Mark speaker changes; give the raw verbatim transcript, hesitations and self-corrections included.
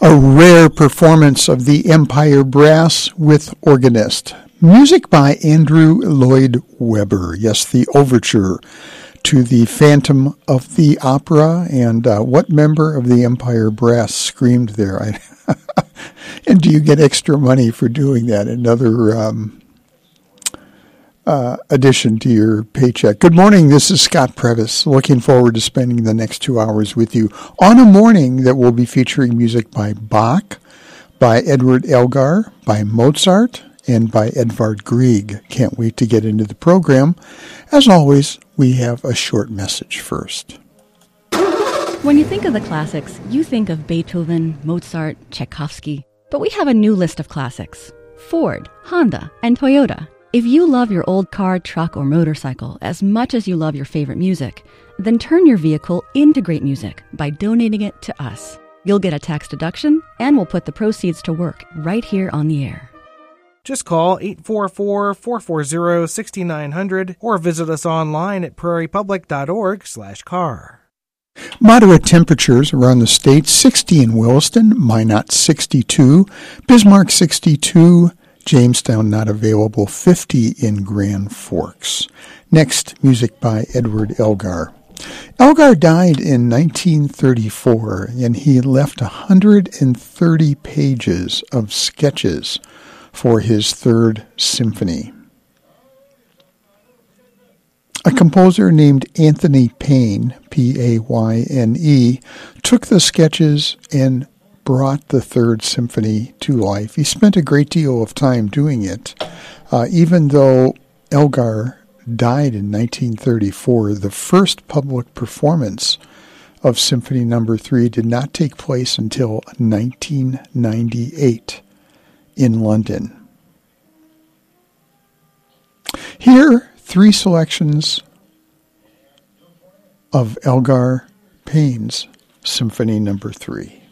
Speaker 1: A rare performance of the Empire Brass with organist. Music by Andrew Lloyd Webber. Yes, the overture to the Phantom of the Opera. And uh, what member of the Empire Brass screamed there? I, and do you get extra money for doing that? Another um, uh, addition to your paycheck. Good morning. This is Scott Previs. Looking forward to spending the next two hours with you on a morning that will be featuring music by Bach, by Edward Elgar, by Mozart, and by Edvard Grieg. Can't wait to get into the program. As always, we have a short message first.
Speaker 2: When you think of the classics, you think of Beethoven, Mozart, Tchaikovsky. But we have a new list of classics. Ford, Honda, and Toyota. If you love your old car, truck, or motorcycle as much as you love your favorite music, then turn your vehicle into great music by donating it to us. You'll get a tax deduction, and we'll put the proceeds to work right here on the air.
Speaker 3: Just call eight four four, four four zero, six nine zero zero or visit us online at prairiepublic.org slash car.
Speaker 1: Moderate temperatures around the state, sixty in Williston, Minot sixty-two, Bismarck sixty-two, Jamestown not available, fifty in Grand Forks. Next, music by Edward Elgar. Elgar died in nineteen thirty-four, and he left one hundred thirty pages of sketches for his Third Symphony. A composer named Anthony Payne, P A Y N E, took the sketches and brought the Third Symphony to life. He spent a great deal of time doing it. Uh, even though Elgar died in nineteen thirty-four, the first public performance of Symphony Number Three did not take place until nineteen ninety-eight in London. Here, three selections of Elgar Payne's Symphony Number Three.